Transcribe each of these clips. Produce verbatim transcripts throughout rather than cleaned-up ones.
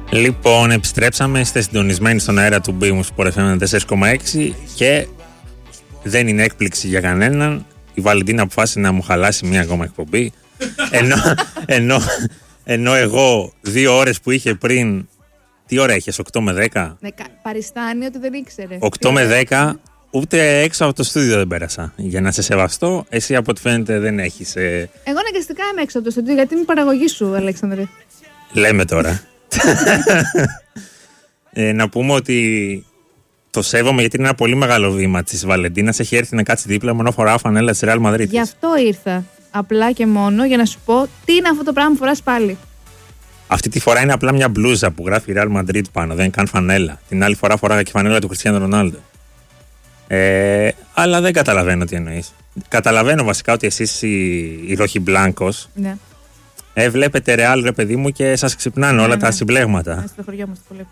Λοιπόν, επιστρέψαμε, είστε συντονισμένοι στον αέρα του Big Sport εφ εμ τέσσερα κόμμα έξι και δεν είναι έκπληξη για κανέναν. Η Βαλεντίνα αποφάσισε να μου χαλάσει μία ακόμα εκπομπή. ενώ, ενώ, ενώ εγώ δύο ώρες που είχε πριν. Τι ώρα είχες, οκτώ με δέκα? Ναι, παριστάνει ότι δεν ήξερε. οκτώ με δέκα, ούτε έξω από το στούντιο δεν πέρασα. Για να σε σεβαστώ, εσύ από ό,τι φαίνεται δεν έχεις. Ε... Εγώ αναγκαστικά είμαι έξω από το στούντιο γιατί είμαι παραγωγή σου, Αλέξανδρε. Λέμε τώρα. ε, να πούμε ότι το σέβομαι γιατί είναι ένα πολύ μεγάλο βήμα της Βαλεντίνας. Έχει έρθει να κάτσει δίπλα μου ενώ φοράω φανέλα της Real Madrid. Γι' αυτό ήρθα. Απλά και μόνο για να σου πω τι είναι αυτό το πράγμα που φοράς πάλι. Αυτή τη φορά είναι απλά μια μπλούζα που γράφει Real Madrid πάνω. Δεν είναι καν φανέλα. Την άλλη φορά φοράγα και φανέλα του Cristiano Ronaldo. Ε, αλλά δεν καταλαβαίνω τι εννοείς. Καταλαβαίνω βασικά ότι εσείς οι, οι ροχιμπλάνκος. Ναι. Ε, βλέπετε Real, ρε παιδί μου, και σας ξυπνάνε ναι, όλα ναι. τα συμπλέγματα. Ναι, στο χωριό μας το βλέπω.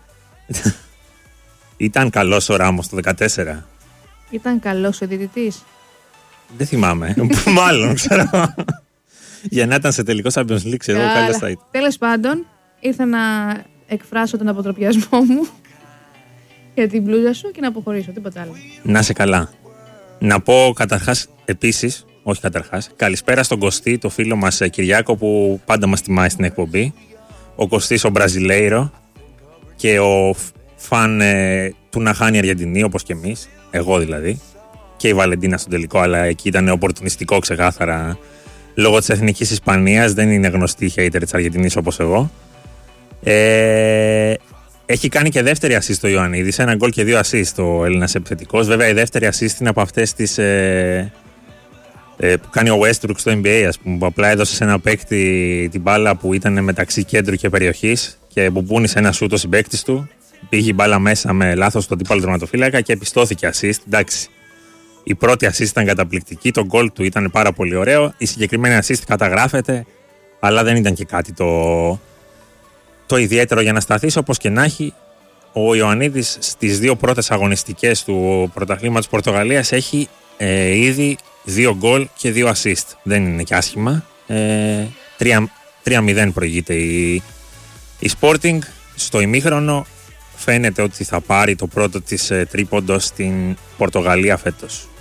Ήταν καλός ο Ράμος το δεκατέσσερα. Ήταν καλός ο διαιτητής. Δεν θυμάμαι. Μάλλον, ξέρω. Για να ήταν σε τελικό Champions League, ξέρω εγώ καλώς θα ήταν. Τέλος πάντων, ήρθα να εκφράσω τον αποτροπιασμό μου για την μπλούζα σου και να αποχωρήσω, τίποτα άλλο. Να σε καλά. Να πω καταρχάς επίσης, όχι καταρχάς, καλησπέρα στον Κωστή, το φίλο μας Κυριάκο που πάντα μας τιμάει στην εκπομπή. Ο Κωστής ο Μπραζιλέιρο και ο φαν ε, του να χάνει η Αργεντινή όπως και εμείς, εγώ δηλαδή, και η Βαλεντίνα στο τελικό, αλλά εκεί ήταν οπορτουνιστικό ξεκάθαρα λόγω της εθνικής Ισπανίας, δεν είναι γνωστή hater της Αργεντινής όπως εγώ. Ε, έχει κάνει και δεύτερη assist ο Ιωαννίδης, ένα γκολ και δύο assist ο Έλληνας επιθετικός. Βέβαια η δεύτερη assist είναι από αυτές τις ε, ε, που κάνει ο Westbrook στο N B A, ας πούμε, που απλά έδωσε σε ένα παίκτη την μπάλα που ήταν μεταξύ κέντρου και περιοχής και μπουμπούνισε ένα σούτο συμπαίκτης του. Πήγε η μπάλα μέσα με λάθος στον αντίπαλο τερματοφύλακα και επιστώθηκε assist. Εντάξει. Η πρώτη assist ήταν καταπληκτική, το γκολ του ήταν πάρα πολύ ωραίο. Η συγκεκριμένη assist καταγράφεται, αλλά δεν ήταν και κάτι το, το ιδιαίτερο για να σταθείς. Όπως και να έχει, ο Ιωαννίδης στις δύο πρώτες αγωνιστικές του πρωταθλήματος Πορτογαλίας έχει ε, ήδη δύο γκολ και δύο assist. Δεν είναι και άσχημα. Ε, τρία μηδέν προηγείται η, η Sporting. Στο ημίχρονο φαίνεται ότι θα πάρει το πρώτο της ε, τρίποντο στην Πορτογαλία φέτος.